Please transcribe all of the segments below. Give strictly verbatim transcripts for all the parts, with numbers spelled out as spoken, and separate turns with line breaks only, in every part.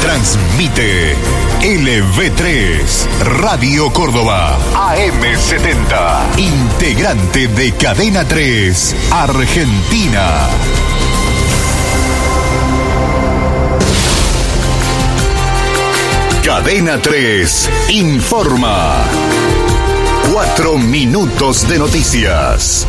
Transmite L V tres, Radio Córdoba, A M setenta, integrante de Cadena tres, Argentina. Cadena tres informa. Cuatro minutos de noticias.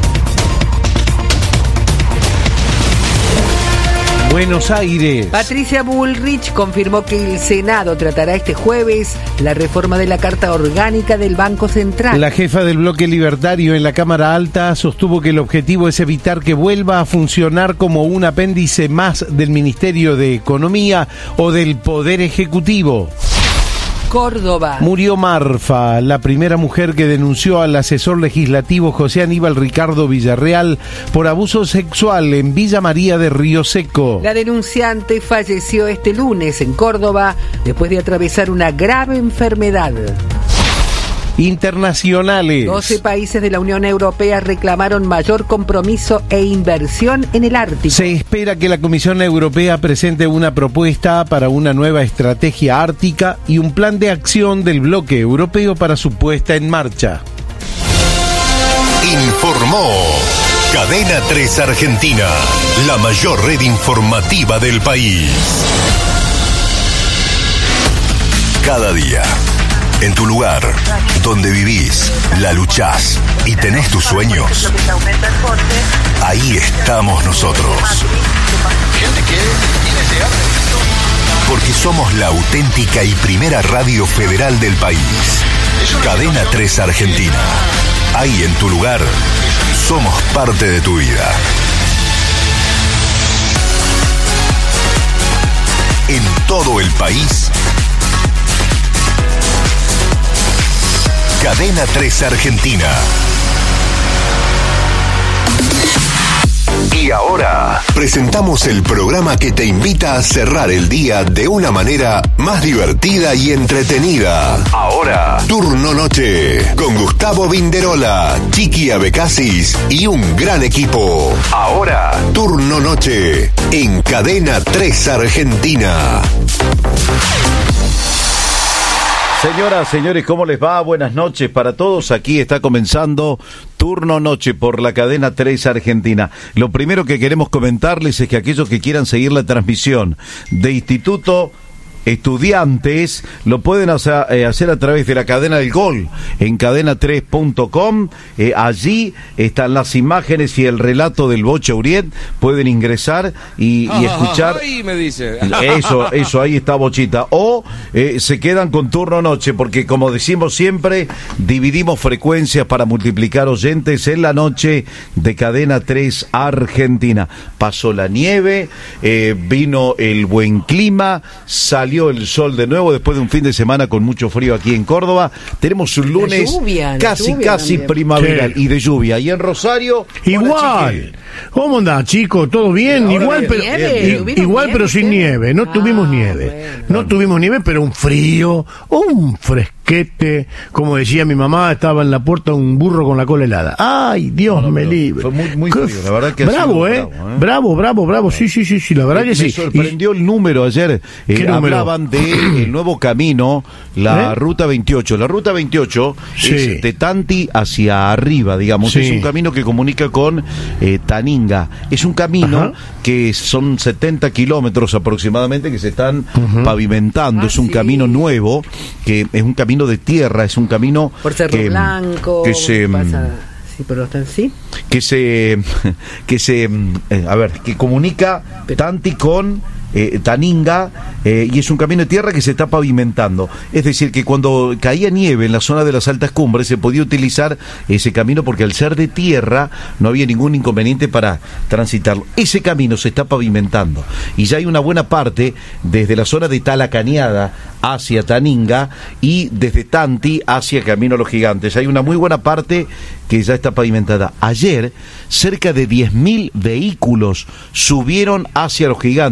Buenos Aires.
Patricia Bullrich confirmó que el Senado tratará este jueves la reforma de la Carta Orgánica del Banco Central.
La jefa del bloque libertario en la Cámara Alta sostuvo que el objetivo es evitar que vuelva a funcionar como un apéndice más del Ministerio de Economía o del Poder Ejecutivo.
Córdoba.
Murió Marfa, la primera mujer que denunció al asesor legislativo José Aníbal Ricardo Villarreal por abuso sexual en Villa María de Río Seco.
La denunciante falleció este lunes en Córdoba después de atravesar una grave enfermedad.
Internacionales.
doce países de la Unión Europea reclamaron mayor compromiso e inversión en el Ártico.
Se espera que la Comisión Europea presente una propuesta para una nueva estrategia ártica y un plan de acción del bloque europeo para su puesta en marcha.
Informó Cadena tres Argentina, la mayor red informativa del país. Cada día, en tu lugar, donde vivís, la luchás y tenés tus sueños, ahí estamos nosotros. Porque somos la auténtica y primera radio federal del país. Cadena tres Argentina. Ahí en tu lugar, somos parte de tu vida. En todo el país, Cadena tres Argentina. Y ahora presentamos el programa que te invita a cerrar el día de una manera más divertida y entretenida. Ahora, Turno Noche, con Gustavo Vinderola, Chiqui Abecasis y un gran equipo. Ahora, Turno Noche, en Cadena tres Argentina.
Señoras, señores, ¿cómo les va? Buenas noches para todos. Aquí está comenzando Turno Noche por la Cadena tres Argentina. Lo primero que queremos comentarles es que aquellos que quieran seguir la transmisión de Instituto Estudiantes lo pueden hacer, eh, hacer a través de la Cadena del Gol en cadena tres punto com. Eh, allí están las imágenes y el relato del Bocha Uriet. Pueden ingresar y, y escuchar.
Ahí me dice.
Eso, eso, ahí está Bochita. O eh, se quedan con Turno Noche, porque como decimos siempre, dividimos frecuencias para multiplicar oyentes en la noche de Cadena tres Argentina. Pasó la nieve, eh, vino el buen clima, salió el sol de nuevo después de un fin de semana con mucho frío aquí en Córdoba. Tenemos un lunes
lluvia,
casi,
lluvia
casi
también.
primaveral. Sí. Y de lluvia. Y en Rosario,
igual. ¿Cómo anda, chico? ¿Todo bien?
Ahora
Igual,
bien,
pero
nieve,
i-
¿tuvieron
igual
nieve
pero sin
ustedes?
nieve. No
Ah,
tuvimos nieve.
bueno.
No tuvimos nieve, pero un frío, un fresquete. Como decía mi mamá, estaba en la puerta un burro con la cola helada. Ay, Dios
No,
me
pero
libre.
fue muy- muy
Qué
frío, la verdad que ha
bravo,
sido
eh.
bravo, ¿eh?
Bravo, bravo, bravo. Sí, sí, sí, sí, la verdad que
me
sí.
sorprendió el número ayer. Eh,
¿Qué número?
hablaban del nuevo camino, la
¿Eh?
Ruta veintiocho. La Ruta veintiocho
Sí.
es de Tanti hacia arriba, digamos.
Sí.
Es un camino que comunica con eh, Taninga. Es un camino
Ajá.
que son setenta kilómetros aproximadamente que se están
Ujú.
pavimentando.
Ah,
es un
sí.
camino nuevo, que es un camino de tierra, es un camino
Por Cerro
que,
Blanco.
que se
pasa- Sí, pero están sí.
que se que se eh, a ver que comunica Tanti con eh, Taninga, eh, y es un camino de tierra que se está pavimentando. Es decir, que cuando caía nieve en la zona de las altas cumbres se podía utilizar ese camino, porque al ser de tierra no había ningún inconveniente para transitarlo. Ese camino se está pavimentando y ya hay una buena parte desde la zona de Talacañada hacia Taninga y desde Tanti hacia Camino a los Gigantes. Hay una muy buena parte que ya está pavimentada. Ayer, cerca de diez mil vehículos subieron hacia los Gigantes para ver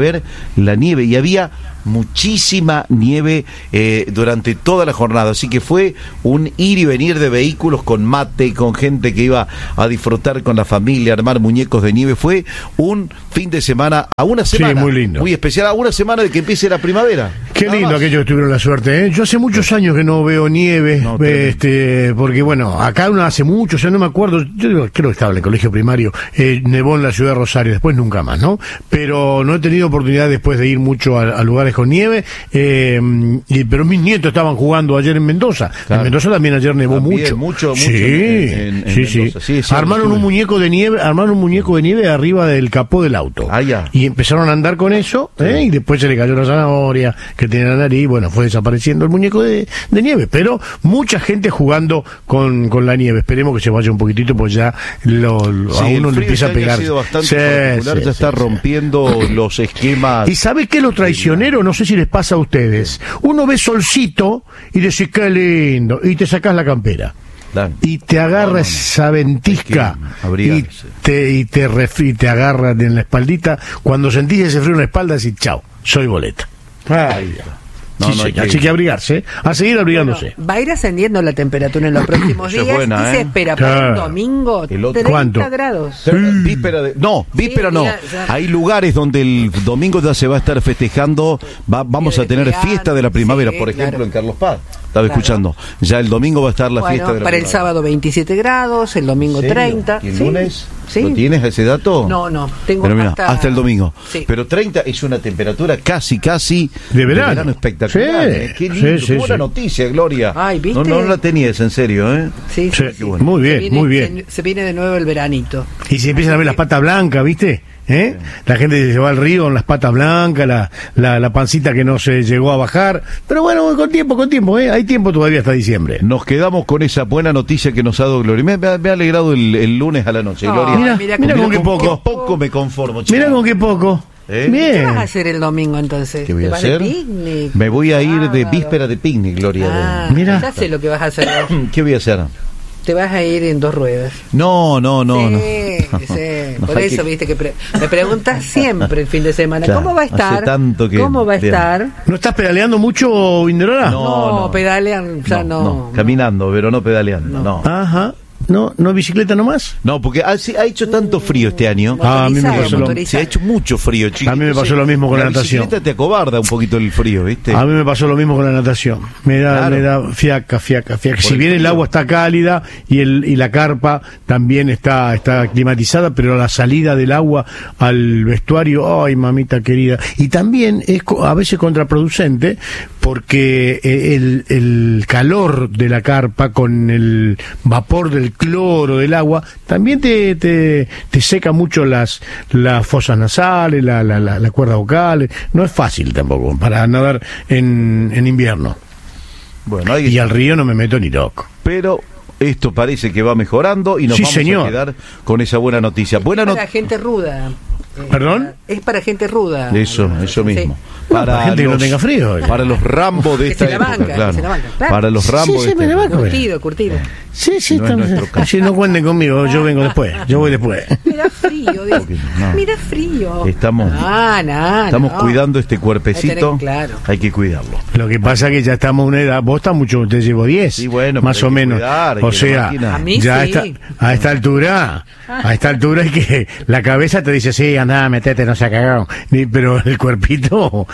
ver la nieve, y había muchísima nieve eh, durante toda la jornada, así que fue un ir y venir de vehículos con mate, con gente que iba a disfrutar con la familia, armar muñecos de nieve. Fue un fin de semana, a una semana,
sí, muy lindo,
muy especial, a una semana de que empiece la primavera.
Qué
Nada
lindo
más.
aquellos que tuvieron la suerte, ¿eh? Yo hace muchos años que no veo nieve,
No,
este, porque bueno, acá uno hace mucho, o sea, no me acuerdo, yo digo, creo que estaba en el colegio primario, eh, nevó en la ciudad de Rosario, después nunca más, ¿no? Pero no he tenido oportunidad después de ir mucho a, a lugares con nieve, eh, y, pero mis nietos estaban jugando ayer en Mendoza.
Claro.
En Mendoza también ayer nevó
También,
mucho.
mucho, mucho
sí,
en- en- en
sí, sí.
Mendoza. Sí, sí,
Armaron
estuve.
un muñeco de nieve, armaron un muñeco de nieve arriba del capó del auto.
Ah, ya.
Y empezaron a andar con eso, ¿eh? Y después se le cayó la zanahoria que tenía la nariz, bueno, fue desapareciendo el muñeco de, de nieve, pero mucha gente jugando con, con la nieve. Esperemos que se vaya un poquitito, pues ya lo, lo-
Sí,
a uno
el
le
frío
empieza a
este año
pegar.
ha sido bastante
Sí,
particular,
sí,
ya
sí,
está
sí.
rompiendo los esquemas.
¿Y sabes qué? Lo traicionero, no sé si les pasa a ustedes. Uno ve solcito y decís, qué lindo, y te sacás la campera.
Claro.
Y te agarra
No, no, no.
esa ventisca
Hay que
y
abrigarse.
te, y te, ref- y te agarra en la espaldita. Cuando sentís ese frío en la espalda, decís, chao, soy boleta. Ay,
No,
sí,
no, hay
señor,
que-
así que abrigarse, ¿eh? A seguir abrigándose.
Va a ir ascendiendo la temperatura en los próximos
Esa es
días
buena,
y
¿eh?
se espera para
Claro.
el domingo
El otro-
treinta
¿Cuánto?
grados.
Pero, víspera de, no, víspera
Sí,
no.
ya, ya.
Hay lugares donde el domingo ya se va a estar festejando, va- vamos a tener
Festejando,
fiesta de la primavera,
sí,
por ejemplo,
claro.
en Carlos Paz. Estaba
Claro.
escuchando. Ya el domingo va a estar la
Bueno,
fiesta de la
para el
primavera.
sábado veintisiete grados, el domingo
¿En serio?
treinta.
¿Y el
Sí,
lunes?
sí.
¿Lo tienes ese dato?
No, no, tengo
Pero mira,
hasta...
hasta el domingo.
Sí.
Pero treinta es una temperatura casi, casi
De verano.
espectacular.
Sí,
¿eh? Qué lindo,
sí, sí,
qué buena
sí.
noticia, Gloria.
Ay, ¿viste?
No, no la tenías, en serio, ¿eh?
Sí, sí,
Sí,
sí.
bueno. Muy bien,
Se viene-
muy bien.
Se, se viene de nuevo el veranito.
Y se empiezan a ver las patas blancas, ¿viste? ¿Eh? La gente se va al río con las patas blancas, la, la, la pancita que no se llegó a bajar. Pero bueno, con tiempo, con tiempo, ¿eh? Hay tiempo todavía hasta diciembre.
Nos quedamos con esa buena noticia que nos ha dado Gloria. Me, me ha- me ha alegrado el, el lunes a la noche,
No,
Gloria.
Mira,
mira
mira
con
con qué
qué
poco.
poco me conformo, chico.
Mira con qué poco.
¿Eh?
¿Qué vas a
Bien.
hacer el domingo entonces?
¿Qué voy
¿Te
a
vas
hacer?
de picnic?
Me voy a ir de
Sábado.
víspera de picnic, Gloria.
Ah,
Mira.
ya sé lo que vas a hacer.
¿Qué voy a hacer?
Te vas a ir en dos ruedas.
No, no, no,
sí,
no.
sí.
No,
Por
hay
eso,
que-
viste, que pre- me preguntas siempre el fin de semana.
Claro,
¿Cómo va a
hace
estar?
tanto que-
¿Cómo va a
bien.
estar?
¿No estás pedaleando mucho, Vinderola?
No,
No,
no.
pedalean, ya no.
no, caminando, pero no pedaleando, no. No,
Ajá. ¿No, no bicicleta nomás?
porque ha, sí, ha hecho tanto frío este año.
Ah, a mí me
Motorizado,
pasó lo-
Se
motorizado.
ha hecho mucho frío, chicos.
A mí me pasó lo mismo con la natación.
bicicleta te acobarda un poquito el frío, ¿viste?
A mí me pasó lo mismo con la natación. Me da,
Claro.
me da fiaca, fiaca, fiaca.
Por
Si
el
bien el
frío.
agua está cálida y el y la carpa también está está climatizada, pero la salida del agua al vestuario, ay, mamita querida. Y también es co- a veces contraproducente porque eh, el, el calor de la carpa con el vapor del cloro del agua también te, te, te seca mucho las, las fosas nasales, la, la, la, la cuerda vocal. No es fácil tampoco para nadar en, en invierno.
Bueno, ahí
Y al río no me meto ni loco.
pero esto parece que va mejorando y nos
Sí,
vamos
señor.
a quedar con esa buena noticia. Buena
Para
noticia.
gente ruda. Eh,
¿Perdón?
Es para gente ruda.
Eso, eso
Sí.
mismo.
No, para gente que no tenga frío.
Para los Rambos de
Que
esta
se la
época,
banca, que
claro.
se la banca, claro.
Para los Rambos
Sí,
de
sí, me
esta
la
época.
banco.
Curtido, curtido.
Sí, sí,
No es
estamos-
nuestro caso.
sí, no cuenten conmigo, yo vengo después, yo voy después.
Mira frío, dice.
No.
Mira frío.
Estamos-
Ah, no,
Estamos
no.
cuidando este
Hay
cuerpecito.
que tener claro.
Hay que cuidarlo.
Lo que pasa es que ya estamos a una edad, vos estás mucho, te llevo diez,
Sí, bueno,
más
pero
o
hay que
menos.
cuidar, hay
o
que la
sea,
máquina-
A mí
ya
sí.
está, a esta altura, a esta altura es que la cabeza te dice, sí, anda, metete, no se ha cagado. Ni- Pero el cuerpito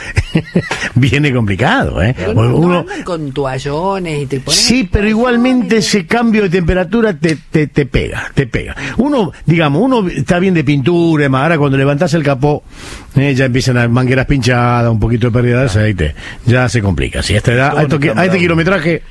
viene complicado, ¿eh?
Pero no, no
Uno-
andan con toallones y te ponen
Sí, pero igualmente ese cambio de temperatura te, te, te pega, te pega. Uno, digamos, uno está bien de pintura, además, ahora cuando levantás el capó, eh, ya empiezan a mangueras pinchadas, un poquito de pérdida de aceite, ya se complica. Si a esta edad, a, esto que- a este kilometraje,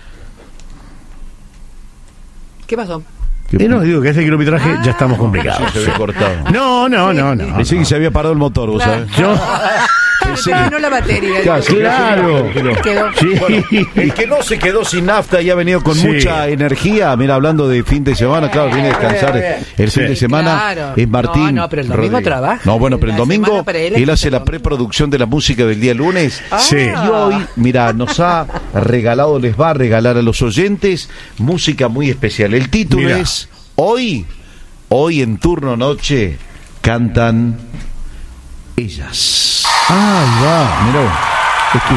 ¿Qué pasó?
eh, no, digo que a este kilometraje ya estamos complicados.
Se había cortado.
No, no, no, no.
Pensé que se había parado el motor, vos
Claro.
sabés.
Yo,
Se terminó la batería.
Claro, sí,
claro.
Quedó.
Sí.
Bueno, el que no se quedó sin nafta y ha venido con
Sí.
mucha energía, mira, hablando de fin de semana, claro, viene a descansar el
Sí.
fin de semana,
Claro.
es Martín.
No, no, pero el domingo
Rodríguez.
trabaja.
No, bueno, pero el
La
domingo
semana para él
él,
es
hace
el
la
domingo.
preproducción de la música del día lunes.
Sí.
Ah.
Y hoy, mira, nos ha regalado, les va a regalar a los oyentes música muy especial. El título
Mira.
es Hoy, hoy en turno noche, cantan ellas.
Ahí va.
Mirá vos.